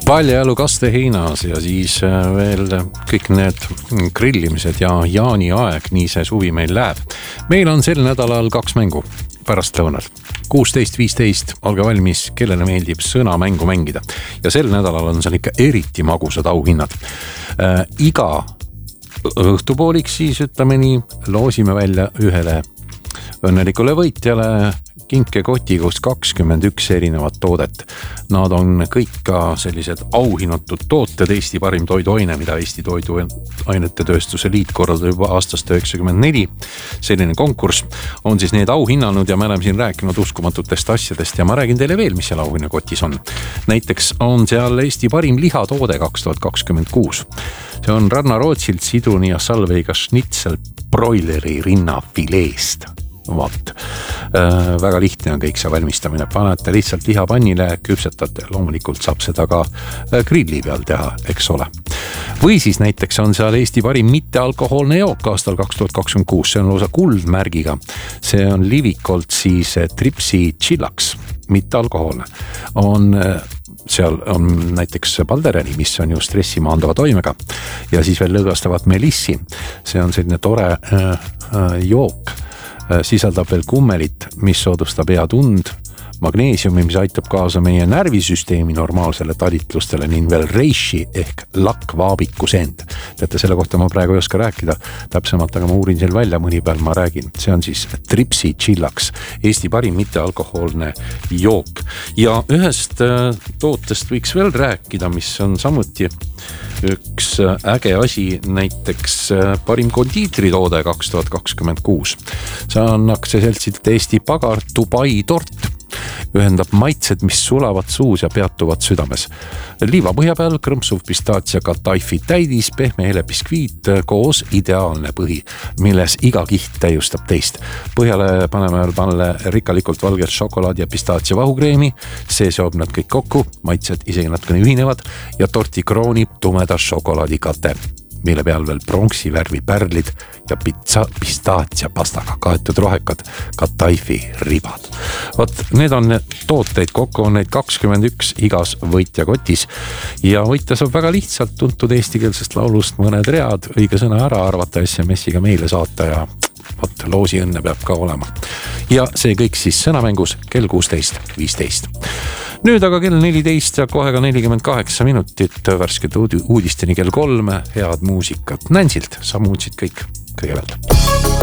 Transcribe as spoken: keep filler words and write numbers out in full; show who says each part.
Speaker 1: Paljajalu kaste heinas ja siis veel kõik need grillimised ja jaani aeg, nii see suvi meil läheb. Meil on sel nädalal kaks mängu pärast lõunal. kuusteist viisteist, olge valmis, kellele meeldib sõnamängu mängida. Ja sel nädalal on seal ikka eriti magusad auhinnad. Äh, iga õhtupooliks siis ütleme nii, loosime välja ühele õnnelikule võitjale kinkekoti, kus kakskümmend üks erinevat toodet. Nad on kõik ka sellised auhinnatud tooted, Eesti parim toiduaine, mida Eesti toiduainete tööstuse liit korraldab juba aastast üheksakümmend neli. Selline konkurss on siis need auhinnanud ja me oleme siin rääkinud uskumatutest asjadest ja ma räägin teile veel, mis seal auhinnakotis on. Näiteks on seal Eesti parim lihatoode kaks tuhat kakskümmend kuus. See on Ranna Rootsilt sidruni ja salveiga schnitzel broileri rinnafileest. Vaat, äh, väga lihtne on kõik see valmistamine, panete lihtsalt lihapannile, küpsetate, loomulikult saab seda ka grilli peal teha, eks ole. Või siis näiteks on seal Eesti parim mittealkohoolne jook aastal kaks tuhat kakskümmend kuus, see on lausa kuldmärgiga, see on Livikolt siis Tripsi Chillaks, mittealkohoolne, on seal on näiteks Baldereni, mis on ju stressi maandava toimega ja siis veel lõõgastavat melissi, see on selline tore äh, äh, jook, sisaldab veel kummelit, mis soodustab hea tund, magneesiumi, mis aitab kaasa meie närvisüsteemi normaalsele talitlustele ning veel reishi ehk lakkvaabikusend. Teate, selle kohta ma praegu ei oska rääkida täpsemalt, aga ma uurin seal välja, mõni päev ma räägin. See on siis Tripsi Chillaks, Eesti parim mittealkohoolne jook. Ja ühest tootest võiks veel rääkida, mis on samuti üks äge asi, näiteks parim kondiitritoode kaks tuhat kakskümmend kuus. See on aktsiaseltsilt Eesti Pagar Dubai tort. Ühendab maitsed, mis sulavad suus ja peatuvad südames. Liiva põhja peal krõmpsuv pistaatsia kataifi täidis, pehme hele biskviit koos ideaalne põhi, milles iga kiht täiustab teist. Põhjale paneme panele rikkalikult valget šokolaad ja pistaatsia vahukreemi, see seob nad kõik kokku, maitsed isegi natukene ühinevad ja torti kroonib tumeda šokolaadikate, mille peal veel pronksi värvi pärlid ja pizza, pistaatsia pastaga kaetud rohekad kataifi ribad. Vot, need on need tooteid, kokku on neid kakskümmend üks igas võitjakotis ja võitja saab väga lihtsalt tuntud eestikeelsest laulust mõned read, õige sõna ära arvata, S M S-iga meile saata ja vot, loosi õnne peab ka olema. Ja see kõik siis sõnamängus kell kuusteist viisteist. Nüüd aga kell neliteist ja kohe ka nelikümmend kaheksa minutit värsket uudisteni kell kolm, head muusikat Nansilt, sa muutsid kõik kõigepealt.